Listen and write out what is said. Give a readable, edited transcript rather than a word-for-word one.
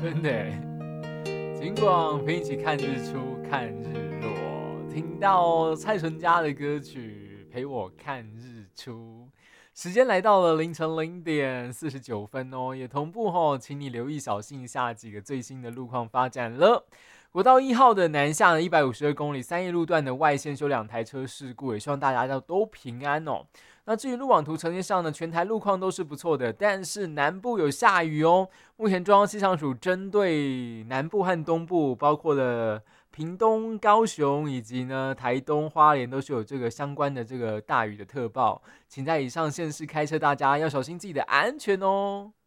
真的耶，金广陪你一起看日出看日落，听到蔡淳佳的歌曲陪我看日出。时间来到了凌晨0点49分哦，也同步请你留意小心一下几个最新的路况发展了。国道1号的南下的152公里三义路段的外线修2台车事故，也希望大家都平安哦。那至于路网图呈现上呢，全台路况都是不错的，但是南部有下雨哦。目前中央气象署针对南部和东部，包括了屏东、高雄以及呢台东、花莲，都是有这个相关的这个大雨的特报，请在以上县市开车，大家要小心自己的安全哦。